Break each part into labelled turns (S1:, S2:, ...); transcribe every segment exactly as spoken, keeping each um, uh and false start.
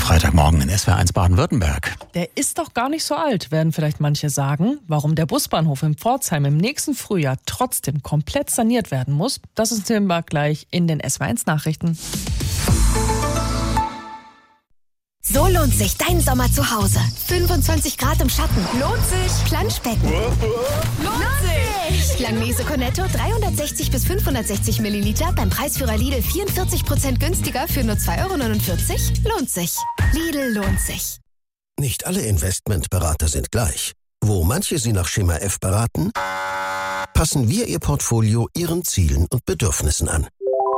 S1: Freitagmorgen in S W R eins Baden-Württemberg.
S2: Der ist doch gar nicht so alt, werden vielleicht manche sagen. Warum der Busbahnhof in Pforzheim im nächsten Frühjahr trotzdem komplett saniert werden muss, das ist Thema gleich in den S W R eins Nachrichten.
S3: So lohnt sich dein Sommer zu Hause. fünfundzwanzig Grad im Schatten. Lohnt sich. Planschbecken. Lohnt sich. Langnese Cornetto dreihundertsechzig bis fünfhundertsechzig Milliliter beim Preisführer Lidl vierundvierzig Prozent günstiger für nur zwei Euro neunundvierzig. Lohnt sich. Lidl lohnt sich.
S4: Nicht alle Investmentberater sind gleich. Wo manche Sie nach Schema F beraten, passen wir Ihr Portfolio Ihren Zielen und Bedürfnissen an.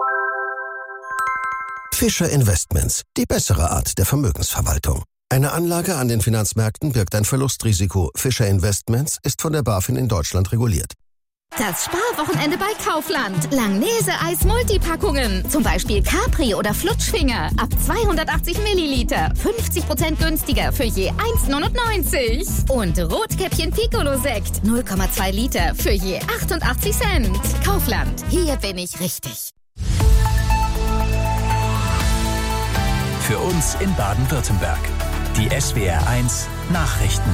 S4: Fischer Investments, die bessere Art der Vermögensverwaltung. Eine Anlage an den Finanzmärkten birgt ein Verlustrisiko. Fischer Investments ist von der BaFin in Deutschland reguliert.
S5: Das Sparwochenende bei Kaufland. Langnese-Eis-Multipackungen. Zum Beispiel Capri oder Flutschfinger. Ab zweihundertachtzig Milliliter. fünfzig Prozent günstiger für je eins neunundneunzig. Und Rotkäppchen Piccolo-Sekt. null Komma zwei Liter für je achtundachtzig Cent. Kaufland. Hier bin ich richtig.
S1: Für uns in Baden-Württemberg. Die S W R eins Nachrichten.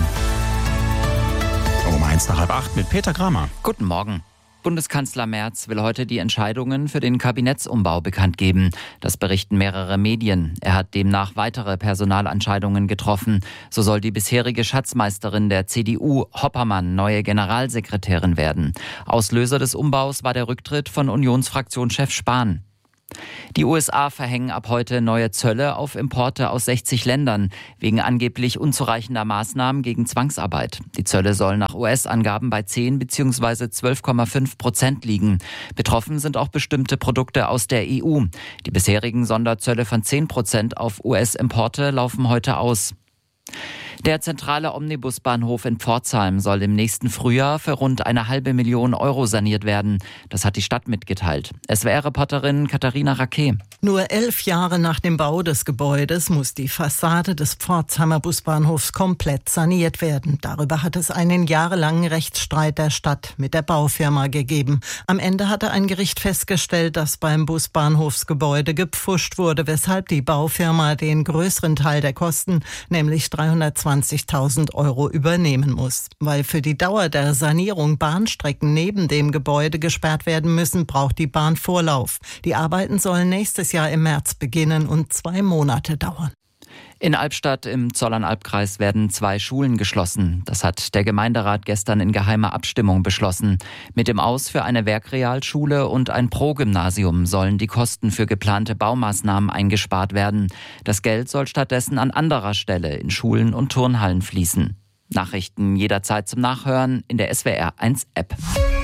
S1: Um eins nach halb acht mit Peter Kramer.
S6: Guten Morgen. Bundeskanzler Merz will heute die Entscheidungen für den Kabinettsumbau bekannt geben. Das berichten mehrere Medien. Er hat demnach weitere Personalentscheidungen getroffen. So soll die bisherige Schatzmeisterin der C D U, Hoppermann, neue Generalsekretärin werden. Auslöser des Umbaus war der Rücktritt von Unionsfraktionschef Spahn. Die U S A verhängen ab heute neue Zölle auf Importe aus sechzig Ländern wegen angeblich unzureichender Maßnahmen gegen Zwangsarbeit. Die Zölle sollen nach U S-Angaben bei zehn bzw. zwölf Komma fünf Prozent liegen. Betroffen sind auch bestimmte Produkte aus der E U. Die bisherigen Sonderzölle von zehn Prozent auf U S-Importe laufen heute aus. Der zentrale Omnibusbahnhof in Pforzheim soll im nächsten Frühjahr für rund eine halbe Million Euro saniert werden. Das hat die Stadt mitgeteilt. S W R-Reporterin Katharina Raquet.
S7: Nur elf Jahre nach dem Bau des Gebäudes muss die Fassade des Pforzheimer Busbahnhofs komplett saniert werden. Darüber hat es einen jahrelangen Rechtsstreit der Stadt mit der Baufirma gegeben. Am Ende hatte ein Gericht festgestellt, dass beim Busbahnhofsgebäude gepfuscht wurde, weshalb die Baufirma den größeren Teil der Kosten, nämlich dreihundertzwanzigtausend Euro, übernehmen muss. Weil für die Dauer der Sanierung Bahnstrecken neben dem Gebäude gesperrt werden müssen, braucht die Bahn Vorlauf. Die Arbeiten sollen nächstes Jahr im März beginnen und zwei Monate dauern.
S6: In Albstadt im Zollernalbkreis werden zwei Schulen geschlossen. Das hat der Gemeinderat gestern in geheimer Abstimmung beschlossen. Mit dem Aus für eine Werkrealschule und ein Progymnasium sollen die Kosten für geplante Baumaßnahmen eingespart werden. Das Geld soll stattdessen an anderer Stelle in Schulen und Turnhallen fließen. Nachrichten jederzeit zum Nachhören in der S W R eins App.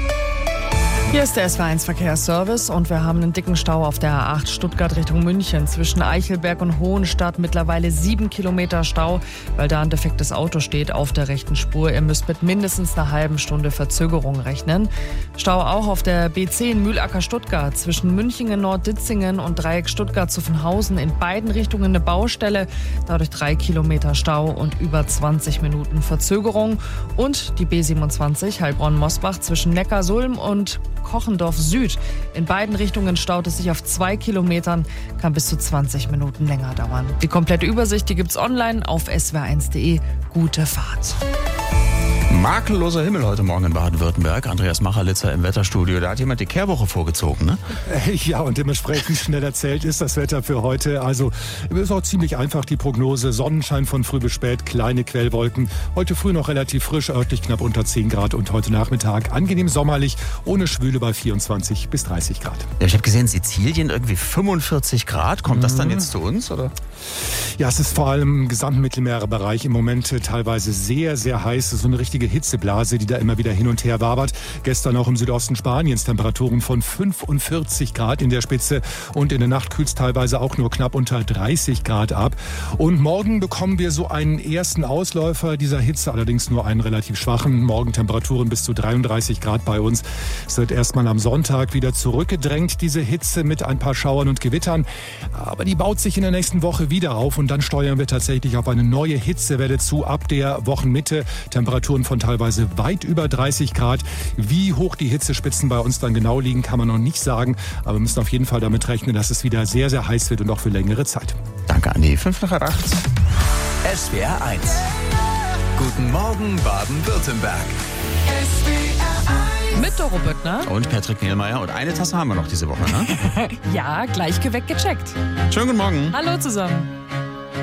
S2: Hier ist der S W R eins Verkehrsservice und wir haben einen dicken Stau auf der A acht Stuttgart Richtung München. Zwischen Eichelberg und Hohenstadt mittlerweile sieben Kilometer Stau, weil da ein defektes Auto steht auf der rechten Spur. Ihr müsst mit mindestens einer halben Stunde Verzögerung rechnen. Stau auch auf der B zehn Mühlacker Stuttgart zwischen Münchingen Nord-Ditzingen und Dreieck Stuttgart-Zuffenhausen. In beiden Richtungen eine Baustelle, dadurch drei Kilometer Stau und über zwanzig Minuten Verzögerung. Und die B siebenundzwanzig Heilbronn-Mosbach zwischen Neckarsulm und Kochendorf Süd. In beiden Richtungen staut es sich auf zwei Kilometern, kann bis zu zwanzig Minuten länger dauern. Die komplette Übersicht, die gibt's online auf s w r eins punkt d e. Gute Fahrt.
S1: Makelloser Himmel heute Morgen in Baden-Württemberg. Andreas Macherlitzer im Wetterstudio. Da hat jemand die Kehrwoche vorgezogen, ne?
S8: Ja, und dementsprechend schnell erzählt ist das Wetter für heute. Also ist auch ziemlich einfach die Prognose. Sonnenschein von früh bis spät, kleine Quellwolken. Heute früh noch relativ frisch, örtlich knapp unter zehn Grad. Und heute Nachmittag angenehm sommerlich, ohne Schwüle bei vierundzwanzig bis dreißig Grad.
S1: Ja, ich habe gesehen, Sizilien irgendwie fünfundvierzig Grad. Kommt mhm. das dann jetzt zu uns, oder?
S8: Ja, es ist vor allem im gesamten Mittelmeerbereich im Moment teilweise sehr, sehr heiß. So eine richtige Hitzeblase, die da immer wieder hin und her wabert. Gestern auch im Südosten Spaniens Temperaturen von fünfundvierzig Grad in der Spitze und in der Nacht kühlt es teilweise auch nur knapp unter dreißig Grad ab. Und morgen bekommen wir so einen ersten Ausläufer dieser Hitze, allerdings nur einen relativ schwachen. Morgen Temperaturen bis zu dreiunddreißig Grad bei uns. Es wird erstmal am Sonntag wieder zurückgedrängt, diese Hitze mit ein paar Schauern und Gewittern. Aber die baut sich in der nächsten Woche wieder auf und dann steuern wir tatsächlich auf eine neue Hitzewelle zu ab der Wochenmitte. Temperaturen von teilweise weit über dreißig Grad. Wie hoch die Hitzespitzen bei uns dann genau liegen, kann man noch nicht sagen. Aber wir müssen auf jeden Fall damit rechnen, dass es wieder sehr, sehr heiß wird und auch für längere Zeit.
S1: Danke.
S9: Danke, Andi. Fünf nach acht.
S1: S W R eins. Guten Morgen, Baden-Württemberg.
S2: Mit Doro Büttner.
S9: Und Patrick Mehlmeier. Und eine Tasse haben wir noch diese Woche, ne?
S2: Ja, gleich weggecheckt.
S9: Schönen guten Morgen.
S2: Hallo zusammen.